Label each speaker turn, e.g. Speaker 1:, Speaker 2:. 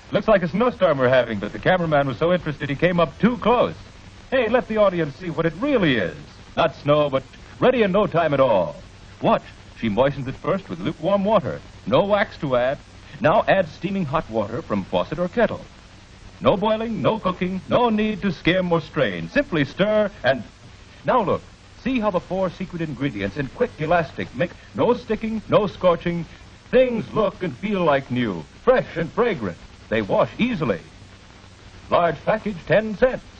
Speaker 1: Looks like a snowstorm we're having, but the cameraman was so interested he came up too close. Hey, let the audience see what it really is. Not snow, but ready in no time at all. Watch. She moistens it first with lukewarm water. No wax to add. Now add steaming hot water from faucet or kettle. No boiling, no cooking, no need to skim or strain. Simply stir and... Now look. See how the 4 secret ingredients in quick elastic make no sticking, no scorching. Things look and feel like new, fresh and fragrant. They wash easily. Large package, 10 cents.